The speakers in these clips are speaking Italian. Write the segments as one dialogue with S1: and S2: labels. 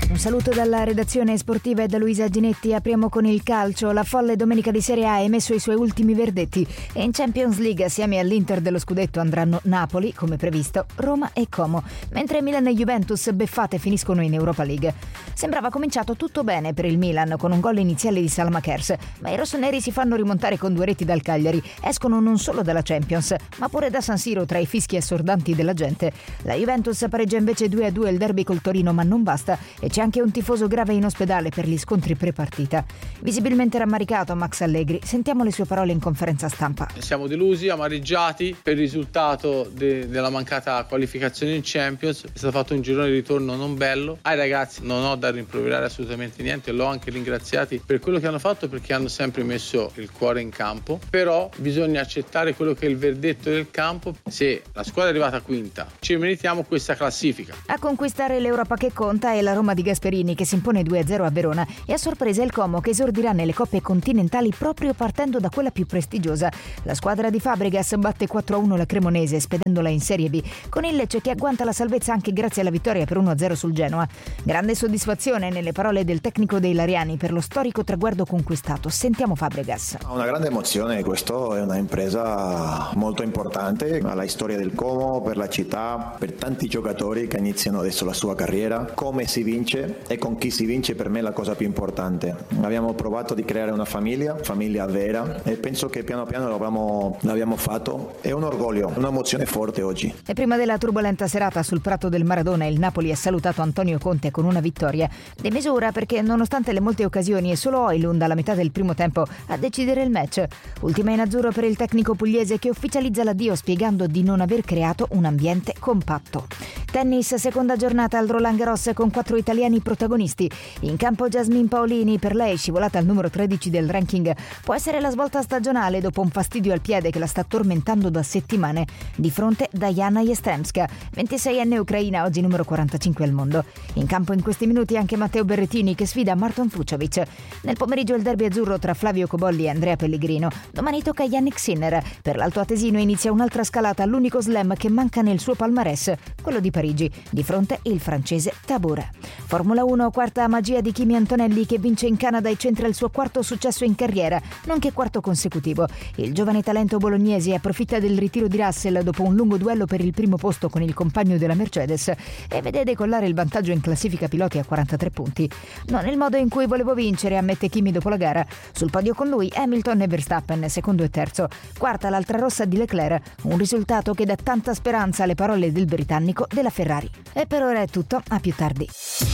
S1: Un saluto dalla redazione sportiva e da Luisa Ginetti. Apriamo con il calcio. La folle domenica di Serie A ha emesso i suoi ultimi verdetti e in Champions League assieme all'Inter dello scudetto andranno Napoli, come previsto, Roma e Como, mentre Milan e Juventus beffate finiscono in Europa League. Sembrava cominciato tutto bene per il Milan con un gol iniziale di Salmakers, ma i rossoneri si fanno rimontare con 2 reti dal Cagliari, escono non solo dalla Champions, ma pure da San Siro tra i fischi assordanti della gente. La Juventus pareggia invece 2-2 il derby col Torino, ma non basta e c'è anche un tifoso grave in ospedale per gli scontri prepartita. Visibilmente rammaricato Max Allegri, sentiamo le sue parole in conferenza stampa.
S2: Siamo delusi, amareggiati per il risultato della mancata qualificazione in Champions. È stato fatto un girone di ritorno non bello. Ai ragazzi non ho da rimproverare assolutamente niente, l'ho anche ringraziati per quello che hanno fatto, perché hanno sempre messo il cuore in campo, però bisogna accettare quello che è il verdetto del campo. Se la squadra è arrivata quinta, ci meritiamo questa classifica.
S1: A conquistare l'Europa che conta è la Roma di Gasperini, che si impone 2-0 a Verona, e a sorpresa il Como, che esordirà nelle coppe continentali proprio partendo da quella più prestigiosa. La squadra di Fabregas batte 4-1 la Cremonese, spedendola in Serie B, con il Lecce che agguanta la salvezza anche grazie alla vittoria per 1-0 sul Genoa. Grande soddisfazione nelle parole del tecnico dei Lariani per lo storico traguardo conquistato. Sentiamo Fabregas.
S3: Una grande emozione, questa è una impresa molto importante alla storia del Como, per la città, per tanti giocatori che iniziano adesso la sua carriera. Come si vince e con chi si vince per me è la cosa più importante. Abbiamo provato di creare una famiglia vera, e penso che piano piano l'abbiamo fatto. È un orgoglio, un'emozione forte oggi.
S1: E prima della turbolenta serata sul prato del Maradona, il Napoli ha salutato Antonio Conte con una vittoria di misura, perché nonostante le molte occasioni è solo Højlund alla metà del primo tempo a decidere il match. Ultima in azzurro per il tecnico pugliese, che ufficializza l'addio spiegando di non aver creato un ambiente compatto. Tennis, seconda giornata al Roland Garros con 4 italiani protagonisti. In campo Jasmine Paolini, per lei scivolata al numero 13 del ranking. Può essere la svolta stagionale dopo un fastidio al piede che la sta tormentando da settimane. Di fronte Diana Yastremska, 26enne ucraina, oggi numero 45 al mondo. In campo in questi minuti anche Matteo Berrettini, che sfida Marton Fucsovic. Nel pomeriggio il derby azzurro tra Flavio Cobolli e Andrea Pellegrino. Domani tocca a Yannick Sinner. Per l'Alto Atesino inizia un'altra scalata all'unico slam che manca nel suo palmarès, quello di Parigi. Di fronte il francese Tabor. Formula 1, quarta magia di Kimi Antonelli, che vince in Canada e centra il suo quarto successo in carriera, nonché quarto consecutivo. Il giovane talento bolognese approfitta del ritiro di Russell dopo un lungo duello per il primo posto con il compagno della Mercedes e vede decollare il vantaggio in classifica piloti a 43 punti. Non il modo in cui volevo vincere, ammette Kimi dopo la gara. Sul podio con lui Hamilton e Verstappen, secondo e terzo. Quarta l'altra rossa di Leclerc, un risultato che dà tanta speranza alle parole del britannico della Ferrari. E per ora è tutto, a più tardi.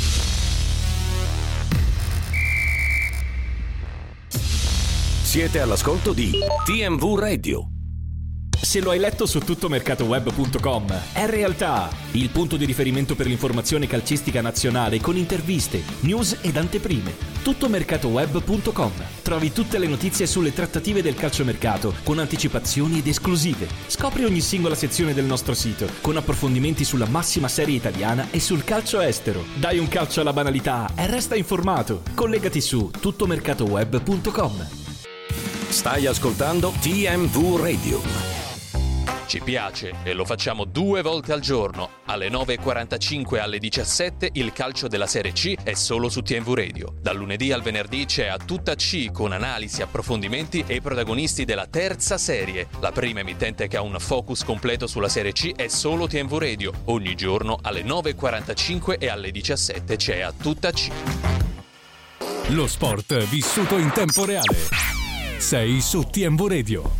S4: Siete all'ascolto di TMV Radio.
S5: Se lo hai letto su tuttomercatoweb.com, è realtà. Il punto di riferimento per l'informazione calcistica nazionale con interviste, news ed anteprime. Tuttomercatoweb.com. Trovi tutte le notizie sulle trattative del calciomercato con anticipazioni ed esclusive. Scopri ogni singola sezione del nostro sito con approfondimenti sulla massima serie italiana e sul calcio estero. Dai un calcio alla banalità e resta informato. Collegati su tuttomercatoweb.com.
S4: Stai ascoltando TMV Radio.
S6: Ci piace e lo facciamo 2 volte al giorno. Alle 9.45 e alle 17 il calcio della Serie C è solo su TMV Radio. Dal lunedì al venerdì c'è A Tutta C con analisi, approfondimenti e i protagonisti della terza serie. La prima emittente che ha un focus completo sulla Serie C è solo TMV Radio. Ogni giorno alle 9.45 e alle 17 c'è A Tutta C.
S7: Lo sport vissuto in tempo reale. Sei su TMV Radio.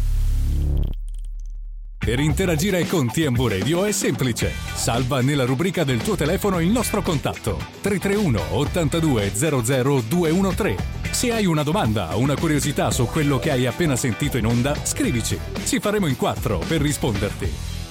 S7: Per interagire con TMV Radio è semplice. Salva nella rubrica del tuo telefono il nostro contatto 331 82 00 213. Se hai una domanda o una curiosità su quello che hai appena sentito in onda, scrivici. Ci faremo in 4 per risponderti.